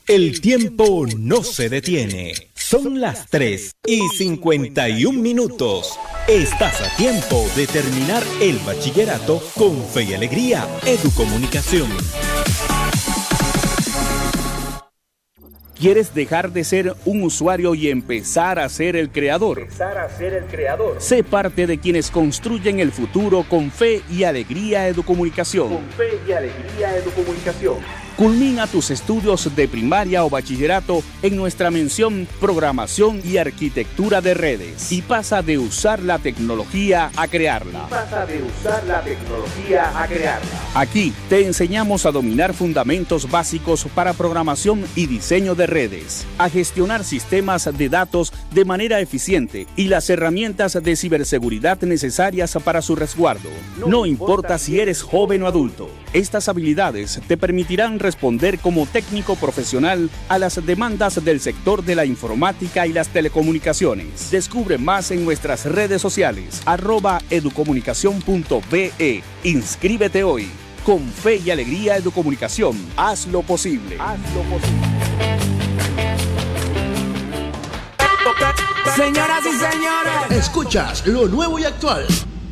El tiempo no se detiene. Son las 3:51. Estás a tiempo de terminar el bachillerato con Fe y Alegría Educomunicación. ¿Quieres dejar de ser un usuario y empezar a ser el creador? Sé parte de quienes construyen el futuro con Fe y Alegría Educomunicación. Culmina tus estudios de primaria o bachillerato en nuestra mención Programación y Arquitectura de Redes y pasa de usar la tecnología a crearla. Aquí te enseñamos a dominar fundamentos básicos para programación y diseño de redes, a gestionar sistemas de datos de manera eficiente y las herramientas de ciberseguridad necesarias para su resguardo. No importa si eres joven o adulto, estas habilidades te permitirán responder como técnico profesional a las demandas del sector de la informática y las telecomunicaciones. Descubre más en nuestras redes sociales, @educomunicacion.be. Inscríbete hoy. Con Fe y Alegría Educomunicación, hazlo posible. Señoras y señores, escuchas lo nuevo y actual